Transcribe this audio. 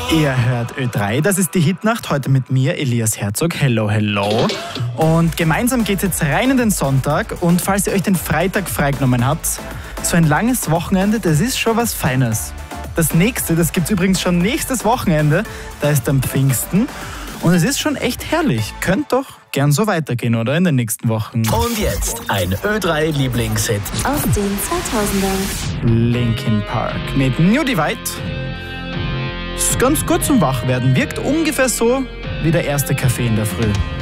Ihr hört Ö3, das ist die Hitnacht, heute mit mir, Elias Herzog. Hello, hello. Und gemeinsam geht's jetzt rein in den Sonntag. Und falls ihr euch den Freitag freigenommen habt, so ein langes Wochenende, das ist schon was Feines. Das nächste, das gibt's übrigens schon nächstes Wochenende, da ist dann Pfingsten. Und es ist schon echt herrlich. Könnt doch gern so weitergehen, oder? In den nächsten Wochen. Und jetzt ein Ö3-Lieblingshit aus den 2000ern. Linkin Park mit New Divide. Ist ganz gut zum Wachwerden. Wirkt ungefähr so wie der erste Kaffee in der Früh.